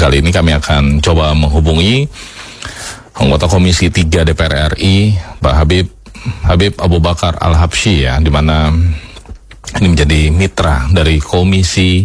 kali ini kami akan coba menghubungi anggota Komisi 3 DPR RI, Pak Habib Abu Bakar Al-Habsyi, ya, di mana ini menjadi mitra dari Komisi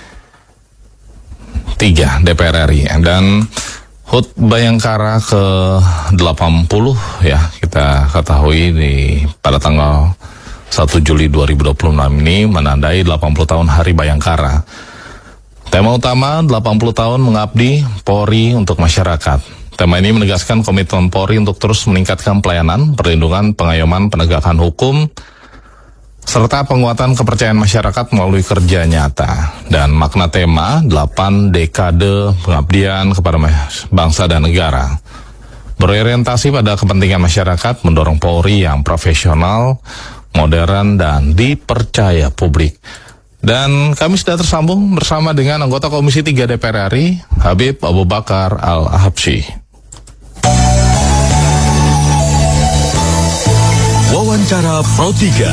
3 DPR RI. Dan HUT Bayangkara ke-80, ya, kita ketahui pada tanggal 1 Juli 2026 ini menandai 80 tahun Hari Bayangkara. Tema utama 80 tahun mengabdi Polri untuk masyarakat. Tema ini menegaskan komitmen Polri untuk terus meningkatkan pelayanan, perlindungan, pengayoman, penegakan hukum, serta penguatan kepercayaan masyarakat melalui kerja nyata. Dan makna tema 8 dekade pengabdian kepada bangsa dan negara berorientasi pada kepentingan masyarakat, mendorong Polri yang profesional, modern, dan dipercaya publik. Dan kami sudah tersambung bersama dengan anggota Komisi 3 DPR RI, Habib Abu Bakar Al-Habsyi. Wawancara Pro 3.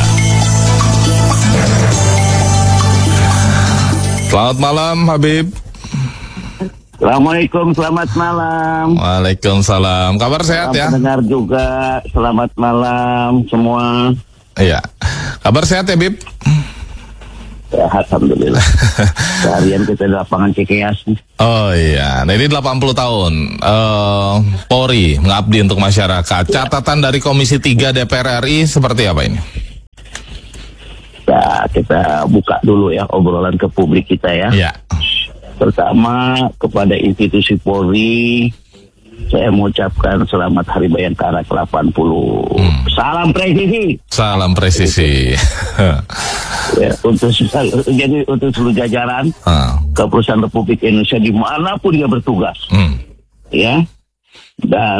Selamat malam, Habib. Assalamualaikum, selamat malam. Waalaikumsalam. Kabar sehat ya? Pendengar juga, selamat malam semua. Iya. Kabar sehat ya, Bib? Ya, alhamdulillah. Seharian kita di lapangan Cikeas. Oh iya, nah ini 80 tahun Polri mengabdi untuk masyarakat. Catatan dari Komisi 3 DPR RI seperti apa ini? Ya, kita buka dulu ya obrolan ke publik kita ya. Iya. Pertama, kepada institusi Polri, saya mengucapkan selamat Hari Bayangkara ke-80. Salam presisi. Salam presisi. Ya, untuk seluruh jajaran Kepolisian Republik Indonesia dimanapun dia bertugas, ya, dan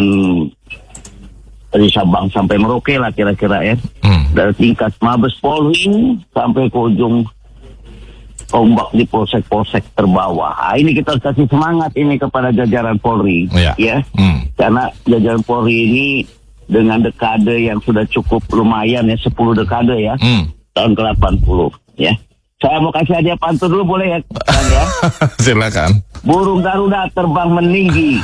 dari Sabang sampai Merauke lah kira-kira ya, dari tingkat Mabes Polri sampai ke ujung tombak di polsek-polsek terbawah. Ini kita kasih semangat ini kepada jajaran Polri, ya, karena jajaran Polri ini dengan dekade yang sudah cukup lumayan ya, 10 dekade ya, tahun ke-80 ya. Saya mau kasih hadiah pantun dulu boleh ya, Bang, ya? Silakan. Burung Garuda terbang meninggi.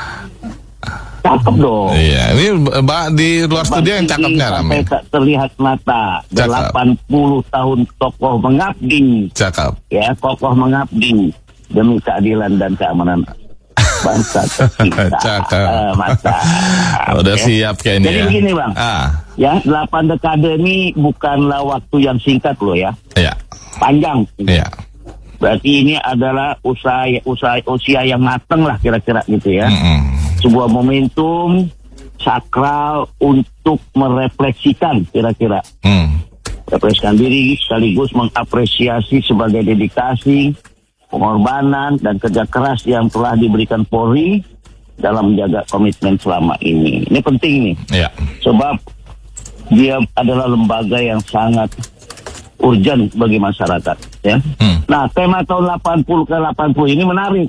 Cakep dong. Iya, ini di luar studio yang cakepnya sampai tak terlihat mata. 80 tahun tokoh mengabdi. Cakep. Ya, tokoh mengabdi demi keadilan dan keamanan bangsa kita. Cakep. Mata. Udah siap kayaknya. Jadi begini, Bang. Ya, 8 dekade ini bukanlah waktu yang singkat loh ya. Iya. Panjang. Iya. Berarti ini adalah usia yang matang lah kira-kira gitu ya. Sebuah momentum sakral untuk merefleksikan kira-kira. Refleksikan diri sekaligus mengapresiasi sebagai dedikasi, pengorbanan, dan kerja keras yang telah diberikan Polri dalam menjaga komitmen selama ini. Ini penting nih. Iya. Sebab dia adalah lembaga yang sangat urgent bagi masyarakat, ya. Nah, tema tahun 80 ke 80 ini menarik.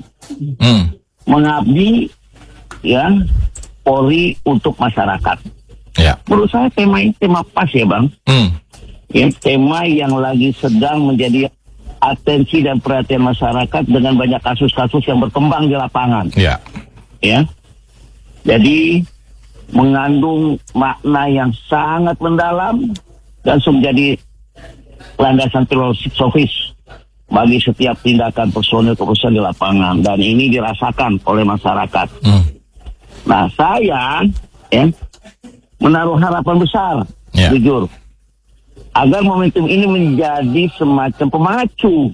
Mengabdi, ya, Polri untuk masyarakat. Ya. Menurut saya tema ini tema pas ya, Bang. Ya, tema yang lagi sedang menjadi atensi dan perhatian masyarakat dengan banyak kasus-kasus yang berkembang di lapangan. Ya. Ya. Jadi mengandung makna yang sangat mendalam dan menjadi landasan filosofis bagi setiap tindakan personil kepolisian di lapangan, dan ini dirasakan oleh masyarakat. Nah, saya menaruh harapan besar, jujur, agar momentum ini menjadi semacam pemacu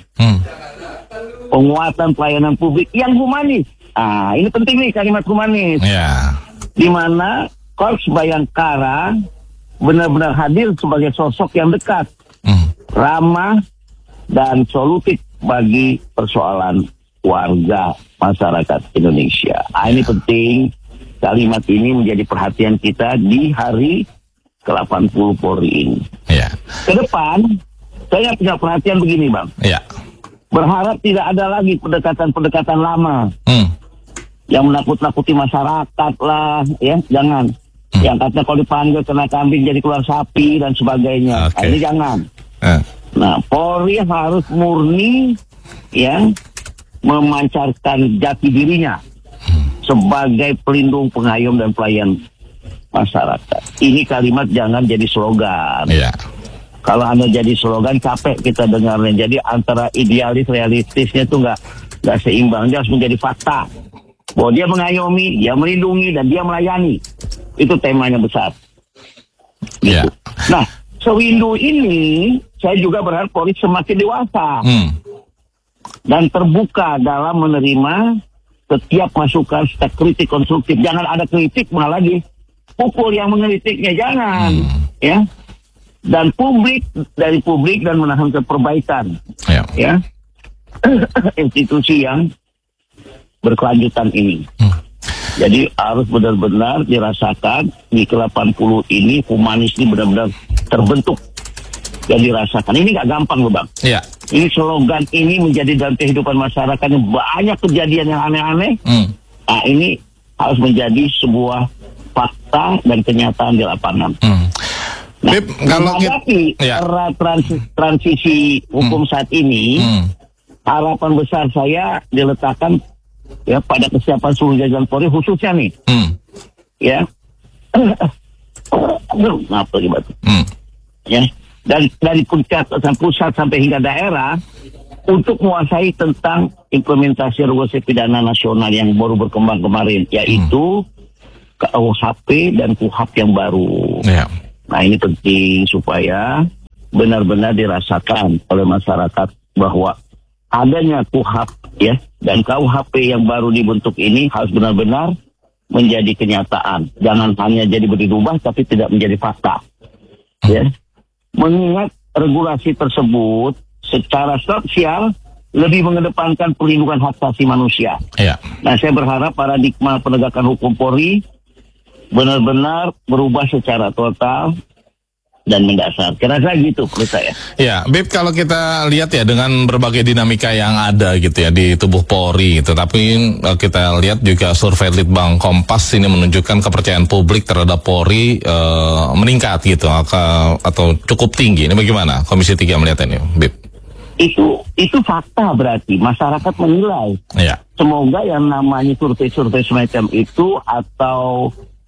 penguatan pelayanan publik yang humanis. Ini penting nih kalimat humanis. Di mana Korps Bayangkara benar-benar hadir sebagai sosok yang dekat, ramah, dan solutif bagi persoalan warga masyarakat Indonesia. Ini penting, kalimat ini menjadi perhatian kita di hari ke-80 Polri ini. Ke depan, saya punya perhatian begini, Bang. Berharap tidak ada lagi pendekatan-pendekatan lama yang menakut-nakuti masyarakat lah, ya, jangan. Yang katanya kalau dipanggil kena kambing jadi keluar sapi dan sebagainya. Ini jangan. Nah, Polri harus murni, ya, memancarkan jati dirinya sebagai pelindung, pengayom, dan pelayan masyarakat. Ini kalimat jangan jadi slogan. Kalau Anda jadi slogan, capek kita dengarnya. Jadi antara idealis realistisnya itu nggak seimbang. Dia harus menjadi fakta bahwa dia mengayomi, dia melindungi, dan dia melayani. Itu temanya besar. Gitu. Nah, sewindu ini saya juga berharap Polri semakin dewasa dan terbuka dalam menerima setiap masukan, setiap kritik konstruktif. Jangan ada kritik malah dipukul yang mengkritiknya, jangan. Ya. Dan dari publik dan menahan perbaikan. Ya. Institusi yang berkelanjutan ini. Jadi harus benar-benar dirasakan di ke-80 ini, humanis ini benar-benar terbentuk dan dirasakan. Ini nggak gampang loh Bang. Ini slogan ini menjadi dalam kehidupan masyarakat banyak kejadian yang aneh-aneh. Nah ini harus menjadi sebuah fakta dan kenyataan di lapangan. Nah, kalau menghadapi era transisi hukum saat ini, harapan besar saya diletakkan ya pada kesiapan seluruh jajaran Polri khususnya nih. Ya. Maaf lagi batu. Ya. Dari pusat sampai hingga daerah untuk menguasai tentang implementasi regulasi pidana nasional yang baru berkembang kemarin, yaitu KUHP dan KUHAP yang baru. Nah ini penting supaya benar-benar dirasakan oleh masyarakat bahwa adanya KUHAP ya dan KUHP yang baru dibentuk ini harus benar-benar menjadi kenyataan. Jangan hanya jadi berubah tapi tidak menjadi fakta. Ya. Mengingat regulasi tersebut secara sosial lebih mengedepankan perlindungan hak asasi manusia. Nah saya berharap paradigma penegakan hukum Polri benar-benar berubah secara total dan mendasar. Kira-kira gitu menurut saya. Ya, Bib, kalau kita lihat ya dengan berbagai dinamika yang ada gitu ya di tubuh Polri gitu. Tapi kita lihat juga survei Litbang Kompas ini menunjukkan kepercayaan publik terhadap Polri meningkat gitu atau cukup tinggi. Ini bagaimana Komisi 3 melihat ini, Bib? Itu fakta berarti masyarakat menilai. Semoga yang namanya survei-survei semacam itu atau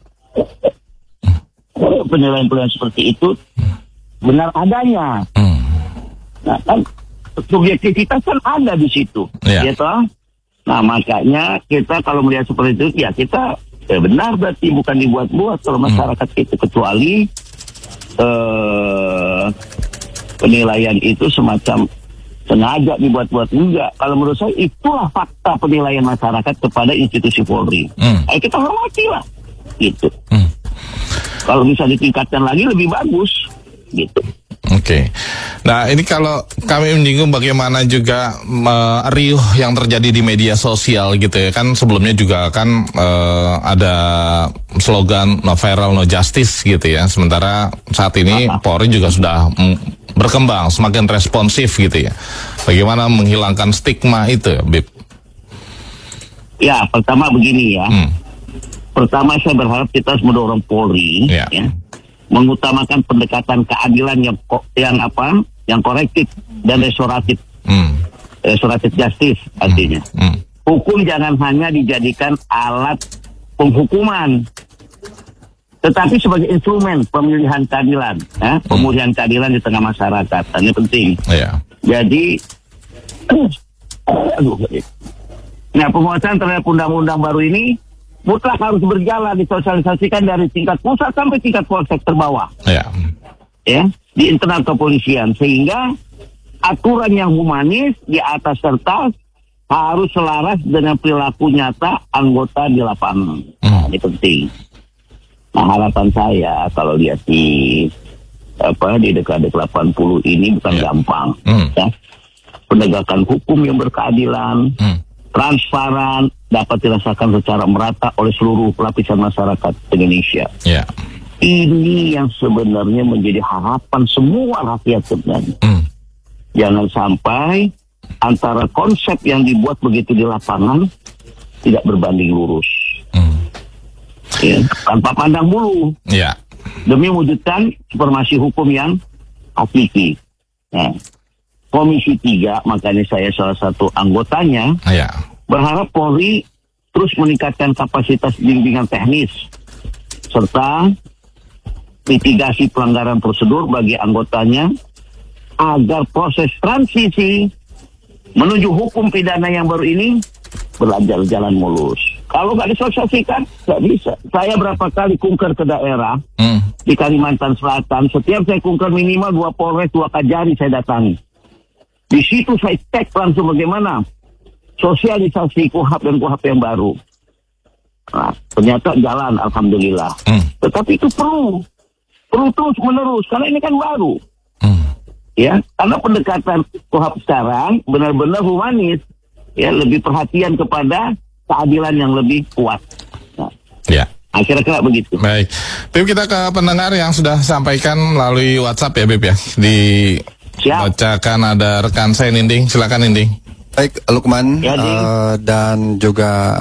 penilaian-penilaian seperti itu benar adanya. Nah kan subjektivitas kan ada di situ, gitu. Nah makanya kita kalau melihat seperti itu ya kita benar berarti bukan dibuat-buat kalau masyarakat itu, kecuali penilaian itu semacam sengaja dibuat-buat. Enggak, kalau menurut saya itulah fakta penilaian masyarakat kepada institusi Polri. Kita hormatilah gitu. Kalau bisa ditingkatkan lagi lebih bagus gitu. Oke. Nah ini kalau kami menyinggung bagaimana juga riuh yang terjadi di media sosial gitu ya, kan sebelumnya juga kan ada slogan no viral no justice gitu ya, sementara saat ini Polri juga sudah berkembang semakin responsif gitu ya. Bagaimana menghilangkan stigma itu ya, Bib? Ya pertama begini ya. Pertama saya berharap kita harus mendorong Polri ya, mengutamakan pendekatan keadilan yang korektif dan restoratif. Restoratif justice artinya. Hukum jangan hanya dijadikan alat penghukuman, tetapi sebagai instrumen pemilihan keadilan, pemulihan keadilan di tengah masyarakat. Ini penting. Jadi nah penguasaan terhadap undang-undang baru ini mutlak harus berjalan, disosialisasikan dari tingkat pusat sampai tingkat polsek terbawah. Ya, di internal kepolisian, sehingga aturan yang humanis di atas kertas harus selaras dengan perilaku nyata anggota di lapangan. Ini penting. Nah, harapan saya kalau lihat di dekade 80 ini bukan gampang. Ya. Penegakan hukum yang berkeadilan, transparan, dapat dirasakan secara merata oleh seluruh lapisan masyarakat Indonesia. Ini yang sebenarnya menjadi harapan semua rakyat sebenarnya. Jangan sampai antara konsep yang dibuat begitu di lapangan tidak berbanding lurus. Tanpa pandang bulu. Demi mewujudkan supremasi hukum yang hakiki. Komisi 3, makanya saya salah satu anggotanya, berharap Polri terus meningkatkan kapasitas bimbingan teknis serta mitigasi pelanggaran prosedur bagi anggotanya agar proses transisi menuju hukum pidana yang baru ini berjalan mulus. Kalau nggak disosialisasikan, nggak bisa. Saya berapa kali kunker ke daerah di Kalimantan Selatan. Setiap saya kunker minimal 2 Polres, 2 Kajari saya datangi. Di situ saya cek langsung bagaimana sosialisasi KUHAP dan KUHAP yang baru. Nah, ternyata jalan, alhamdulillah. Tetapi itu perlu terus menerus karena ini kan baru. Ya, karena pendekatan KUHAP sekarang benar-benar humanis, ya, lebih perhatian kepada keadilan yang lebih kuat. Nah, kira-kira begitu. Baik, Bib, kita ke pendengar yang sudah sampaikan melalui WhatsApp ya, Bib ya. Dibacakan ada rekan saya Ninding, silakan Ninding. Baik, Lukman dan juga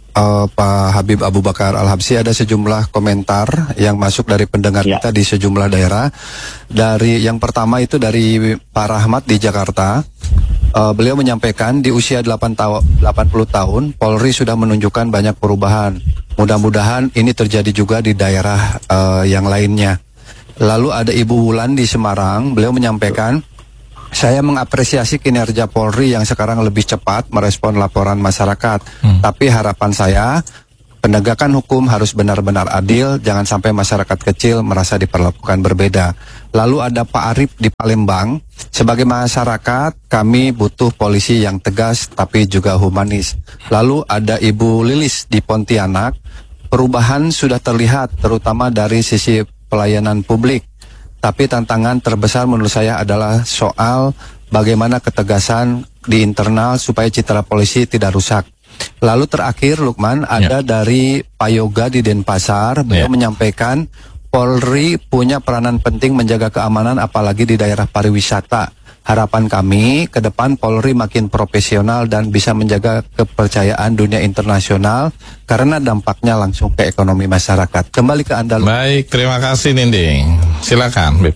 Pak Habib Abu Bakar Al-Habsyi, ada sejumlah komentar yang masuk dari pendengar kita di sejumlah daerah. Dari yang pertama itu dari Pak Rahmat di Jakarta. Beliau menyampaikan di usia 80 tahun Polri sudah menunjukkan banyak perubahan. Mudah-mudahan ini terjadi juga di daerah yang lainnya. Lalu ada Ibu Wulan di Semarang. Beliau menyampaikan, saya mengapresiasi kinerja Polri yang sekarang lebih cepat merespon laporan masyarakat. Tapi harapan saya, penegakan hukum harus benar-benar adil, jangan sampai masyarakat kecil merasa diperlakukan berbeda. Lalu ada Pak Arif di Palembang, sebagai masyarakat kami butuh polisi yang tegas tapi juga humanis. Lalu ada Ibu Lilis di Pontianak, perubahan sudah terlihat terutama dari sisi pelayanan publik. Tapi tantangan terbesar menurut saya adalah soal bagaimana ketegasan di internal supaya citra polisi tidak rusak. Lalu terakhir Lukman, ada dari Pak Yoga di Denpasar, beliau menyampaikan Polri punya peranan penting menjaga keamanan apalagi di daerah pariwisata. Harapan kami ke depan Polri makin profesional dan bisa menjaga kepercayaan dunia internasional karena dampaknya langsung ke ekonomi masyarakat. Kembali ke Anda. Baik, terima kasih Ninding. Silakan, Bib.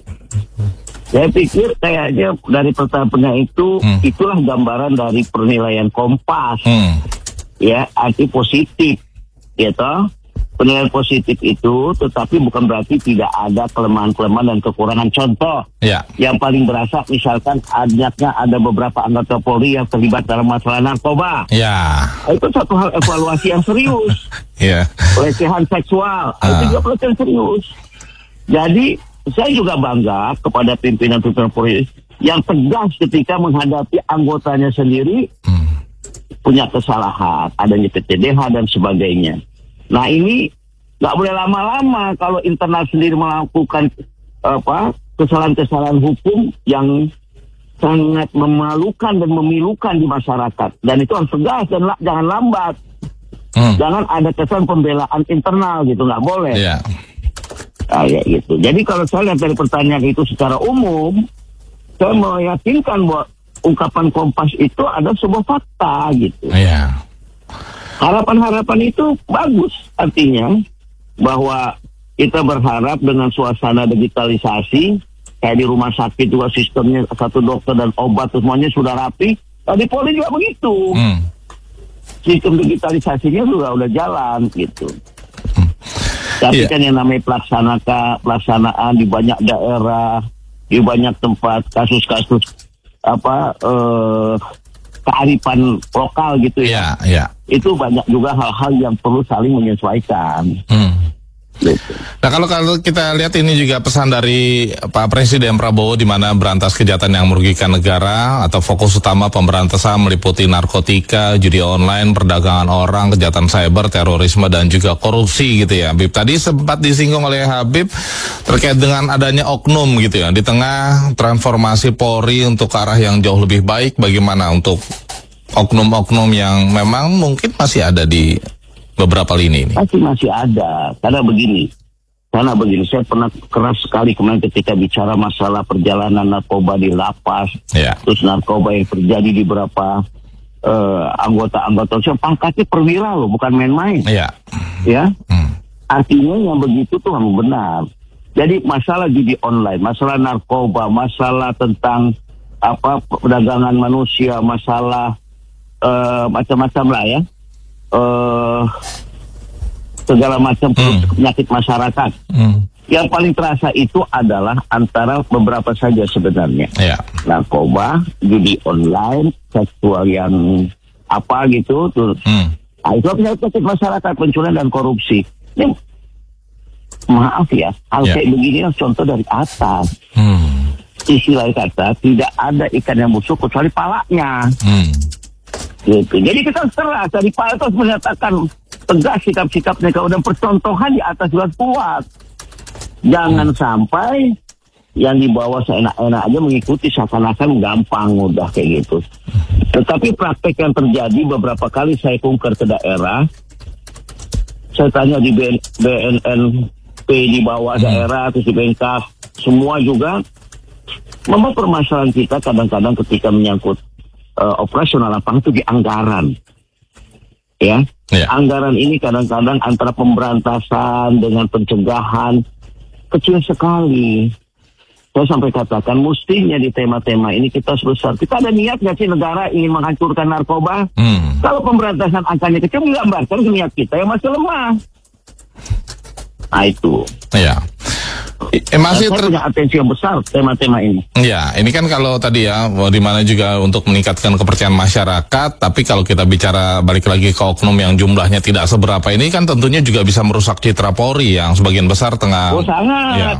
Saya pikir kayaknya dari pertanyaan itu itulah gambaran dari penilaian Kompas. Ya, arti positif, gitu. Penilaian positif itu, tetapi bukan berarti tidak ada kelemahan-kelemahan dan kekurangan. Contoh, yang paling berasa misalkan ada beberapa anggota Polri yang terlibat dalam masalah narkoba. Itu satu hal evaluasi yang serius. Pelecehan seksual, itu juga pelecehan serius. Jadi, saya juga bangga kepada pimpinan-pimpinan Polri yang tegas ketika menghadapi anggotanya sendiri punya kesalahan, adanya PTDH dan sebagainya. Nah ini nggak boleh lama-lama kalau internal sendiri melakukan kesalahan-kesalahan hukum yang sangat memalukan dan memilukan di masyarakat. Dan itu harus tegas dan jangan lambat. Jangan ada kesan pembelaan internal gitu, nggak boleh. Gitu. Jadi kalau saya lihat dari pertanyaan itu secara umum, saya meyakinkan bahwa ungkapan Kompas itu ada sebuah fakta gitu. Harapan-harapan itu bagus, artinya bahwa kita berharap dengan suasana digitalisasi, kayak di rumah sakit juga sistemnya 1 dokter dan obat semuanya sudah rapi. Di Polri juga begitu. Sistem digitalisasinya juga udah jalan gitu. Tapi kan yang namanya pelaksanaan di banyak daerah, di banyak tempat kasus-kasus kearifan lokal gitu ya. Itu banyak juga hal-hal yang perlu saling menyesuaikan. Gitu. Nah kalau kita lihat ini juga pesan dari Pak Presiden Prabowo di mana berantas kejahatan yang merugikan negara atau fokus utama pemberantasan meliputi narkotika, judi online, perdagangan orang, kejahatan cyber, terorisme dan juga korupsi gitu ya. Habib tadi sempat disinggung oleh Habib terkait dengan adanya oknum gitu ya. Di tengah transformasi Polri untuk ke arah yang jauh lebih baik, bagaimana untuk oknum-oknum yang memang mungkin masih ada di beberapa lini ini? Masih ada, karena begini, saya pernah keras sekali kemarin ketika bicara masalah perjalanan narkoba di lapas, terus narkoba yang terjadi di beberapa anggota-anggota, pangkatnya perwira loh, bukan main-main. Artinya yang begitu tuh benar. Jadi masalah judi online, masalah narkoba, masalah tentang perdagangan manusia, masalah macam-macam lah ya, segala macam penyakit masyarakat. Yang paling terasa itu adalah antara beberapa saja sebenarnya. Narkoba, judi online, seksual yang apa gitu, terus itu penyakit masyarakat, pencurian dan korupsi. Ini, maaf ya, hal kayak begini contoh dari atas. Istilah kata, tidak ada ikan yang busuk kecuali palanya. Gitu. Jadi kita keras dari Pak Etos menyatakan tegas sikap-sikap mereka, dan percontohan di atas juga kuat. Jangan sampai yang di bawah seenak-enak aja mengikuti, seakan-akan gampang udah kayak gitu. Tetapi praktek yang terjadi beberapa kali saya kunker ke daerah, saya tanya di BNNP di bawah daerah, terus di Bengkas, semua juga memang permasalahan kita kadang-kadang ketika menyangkut operasional lapangan itu di anggaran. Ya. Anggaran ini kadang-kadang antara pemberantasan dengan pencegahan kecil sekali. Saya sampai katakan mestinya di tema-tema ini kita sebesar. Kita ada niat nggak sih negara ingin menghancurkan narkoba? Kalau pemberantasan angkanya kecil, menggambarkan niat kita yang masih lemah. Nah itu. Masih punya atensi yang besar tema-tema ini. Ya, ini kan kalau tadi ya, di mana juga untuk meningkatkan kepercayaan masyarakat, tapi kalau kita bicara balik lagi ke oknum yang jumlahnya tidak seberapa ini kan tentunya juga bisa merusak citra Polri yang sebagian besar tengah. Sangat.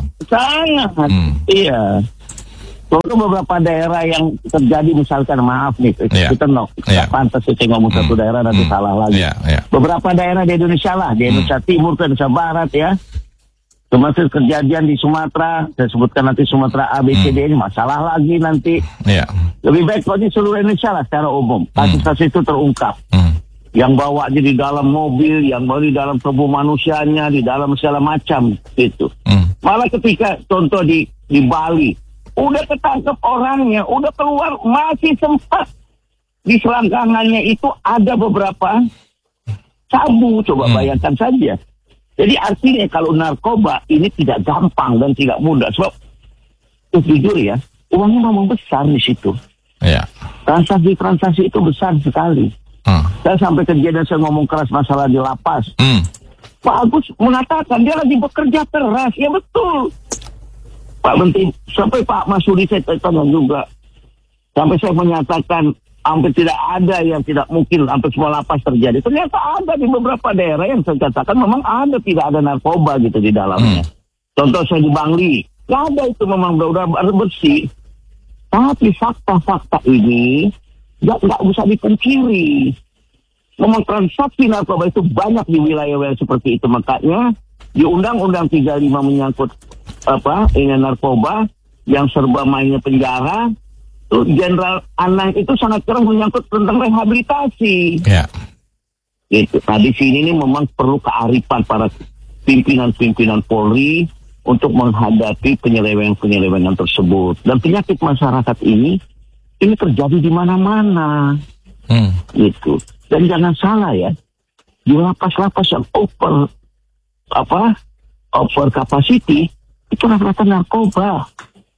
Iya. Lalu beberapa daerah yang terjadi misalkan, maaf nih, kita pantas kita ngomong satu daerah nanti salah lagi. Beberapa daerah di Indonesia lah, di Indonesia Timur, ke Indonesia Barat ya. Termasuk kejadian di Sumatera, saya sebutkan nanti Sumatera A, B, C, D ini masalah lagi nanti. Lebih baik kalau di seluruh Indonesia lah secara umum. Kasus-kasus itu terungkap. Yang bawa aja di dalam mobil, yang bawa di dalam tubuh manusianya, di dalam segala macam gitu. Malah ketika contoh di Bali, udah ketangkep orangnya, udah keluar, masih sempat di selangkangannya itu ada beberapa sabu. Coba bayangkan saja. Jadi artinya kalau narkoba ini tidak gampang dan tidak mudah. Sebab jujur ya, uangnya memang besar di situ. Transaksi-transaksi itu besar sekali. Saya sampai kejadian saya ngomong keras masalah di lapas. Pak Agus mengatakan dia lagi bekerja keras. Ya betul. Pak Menteri, sampai Pak Masudi saya tanya juga. Sampai saya menyatakan hampir tidak ada yang tidak mungkin hampir semua lapas terjadi. Ternyata ada di beberapa daerah yang saya katakan memang ada, tidak ada narkoba gitu di dalamnya. Contoh saya di Bangli, nggak ada itu, memang udah bersih. Tapi fakta-fakta ini nggak bisa dipungkiri. Memang transaksi narkoba itu banyak di wilayah-wilayah seperti itu. Makanya di Undang-Undang 35 menyangkut narkoba yang serba mainnya penjara. Jenderal Anang itu sangat keras menyangkut tentang rehabilitasi. Gitu. Nah di sini ini memang perlu kearifan para pimpinan-pimpinan Polri untuk menghadapi penyelewengan tersebut. Dan penyakit masyarakat ini terjadi di mana-mana. Gitu. Dan jangan salah ya, di lapas-lapas yang over capacity itu rata-rata narkoba.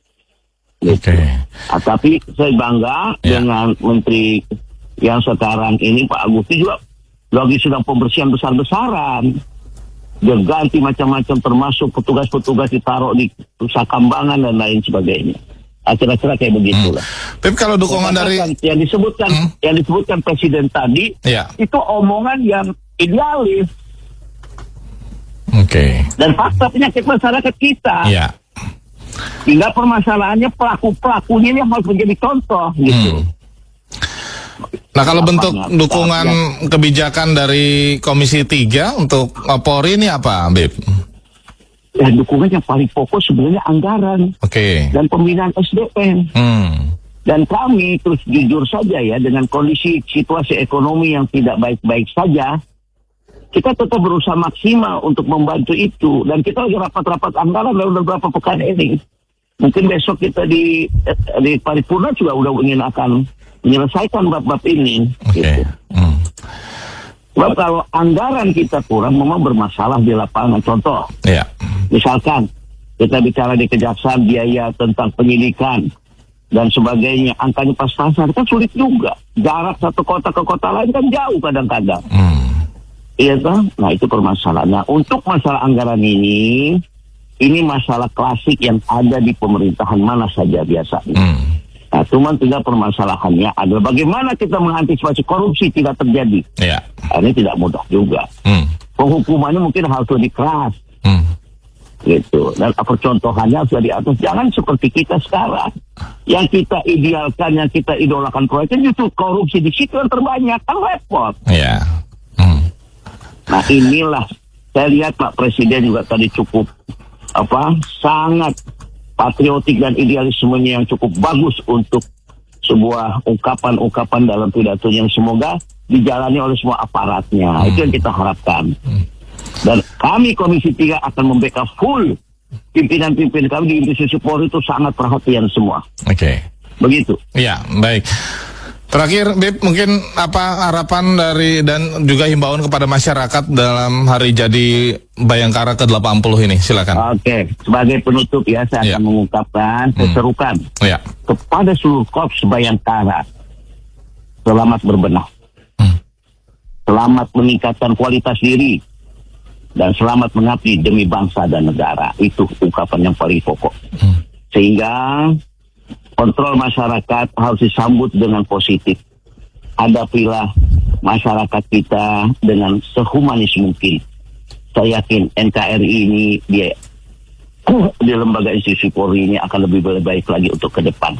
Tapi saya bangga dengan Menteri yang sekarang ini, Pak Agus juga lagi sedang pembersihan besar-besaran. Dia ganti macam-macam, termasuk petugas-petugas ditaruh di Nusa Kambangan dan lain sebagainya. Kira-kira kayak begitulah. Tapi kalau dukungan dari yang disebutkan Presiden tadi, itu omongan yang idealis. Dan fakta penyakit masyarakat kita. Hingga permasalahannya pelaku-pelakunya ini harus menjadi contoh gitu. Nah kalau bentuk dukungan kebijakan dari Komisi 3 untuk Polri ini apa, Beb? Ya dukungan yang paling fokus sebenarnya anggaran dan pembinaan SDM. Dan kami terus jujur saja ya, dengan kondisi situasi ekonomi yang tidak baik-baik saja, kita tetap berusaha maksimal untuk membantu itu. Dan kita lagi rapat-rapat anggaran dalam beberapa pekan ini. Mungkin besok kita di paripurna juga udah ingin akan menyelesaikan bab-bab ini. Gitu. Sebab kalau anggaran kita kurang, memang bermasalah di lapangan. Contoh, misalkan kita bicara di Kejaksaan biaya tentang penyidikan, dan sebagainya, angkanya pas-pasan kan sulit juga. Jarak satu kota ke kota lain kan jauh kadang-kadang. Iya kan? Nah itu permasalahannya. Untuk masalah anggaran ini masalah klasik yang ada di pemerintahan mana saja biasanya. Nah, cuman tinggal permasalahannya adalah bagaimana kita mengantisipasi korupsi tidak terjadi. Yeah. Ini tidak mudah juga. Penghukumannya mungkin harus lebih keras. Gitu. Dan percontohannya sudah di atas. Jangan seperti kita sekarang yang kita idealkan, yang kita idolakan proyeknya justru korupsi di situ yang terbanyak, kan repot. Iya. Nah inilah saya lihat Pak Presiden juga tadi cukup sangat patriotik dan idealismenya yang cukup bagus untuk sebuah ungkapan-ungkapan dalam pidatonya yang semoga dijalani oleh semua aparatnya. Itu yang kita harapkan. Dan kami Komisi 3 akan membackup full pimpinan-pimpinan kami di institusi Polri itu sangat perhatian semua. Oke. Begitu. Iya, baik. Terakhir, Bib, mungkin apa harapan dari dan juga himbauan kepada masyarakat dalam hari jadi Bayangkara ke-80 ini? Silakan. Oke, sebagai penutup ya saya akan mengungkapkan serukan kepada seluruh Korps Bayangkara. Selamat berbenah. Selamat meningkatkan kualitas diri. Dan selamat mengabdi demi bangsa dan negara. Itu ungkapan yang paling pokok. Sehingga kontrol masyarakat harus disambut dengan positif. Hadapilah masyarakat kita dengan sehumanis mungkin. Saya yakin NKRI ini di lembaga institusi Polri ini akan lebih baik lagi untuk ke depan.